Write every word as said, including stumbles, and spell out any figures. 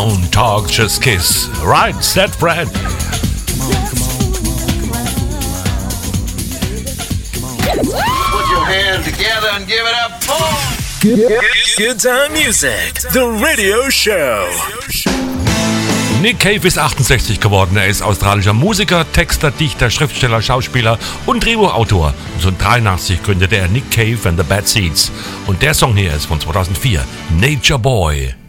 Und Talk, Just Kiss. Right, set, Fred. Put your hands together and give it up for Good, good time music. The radio show. Nick Cave ist achtundsechzig geworden. Er ist australischer Musiker, Texter, Dichter, Schriftsteller, Schauspieler und Drehbuchautor. neunzehnhundertdreiundachtzig gründete er Nick Cave and the Bad Seeds. Und der Song hier ist von zweitausendvier, Nature Boy.